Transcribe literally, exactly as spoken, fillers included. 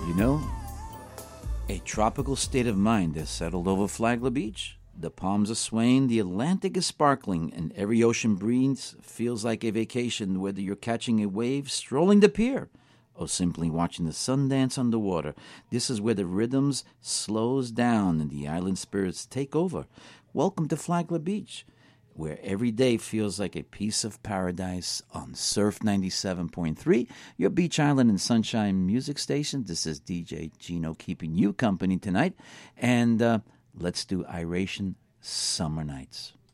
You know, a tropical state of mind has settled over Flagler Beach. The palms are swaying, the Atlantic is sparkling, and every ocean breeze feels like a vacation, whether you're catching a wave, strolling the pier, or simply watching the sun dance underwater. This is where the rhythms slows down and the island spirits take over. Welcome to Flagler Beach, where every day feels like a piece of paradise on Surf ninety-seven point three, your Beach Island and Sunshine music station. This is D J Gino keeping you company tonight, and uh, let's do Iration Summer Nights.